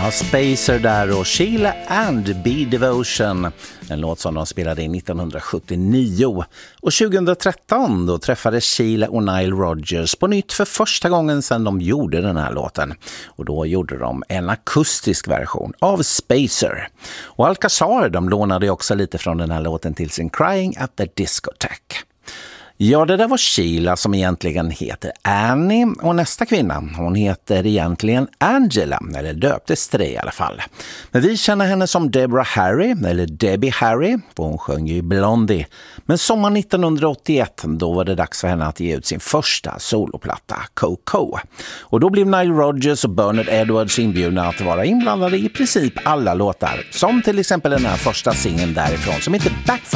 Ja, Spacer där och Sheila and Be Devotion. En låt som de spelade in 1979. Och 2013 då träffades Sheila och Nile Rodgers på nytt för första gången sedan de gjorde den här låten. Och då gjorde de en akustisk version av Spacer. Och Alcazar, de lånade också lite från den här låten till sin Crying at the Discotheque. Ja, det där var Sheila som egentligen heter Annie, och nästa kvinna, hon heter egentligen Angela, eller döptes det i alla fall. Men vi känner henne som Deborah Harry, eller Debbie Harry, för hon sjöng ju i Blondie. Men sommaren 1981, då var det dags för henne att ge ut sin första soloplatta, Coco. Och då blev Nile Rodgers och Bernard Edwards inbjudna att vara inblandade i princip alla låtar, som till exempel den här första singeln därifrån som heter Backfire.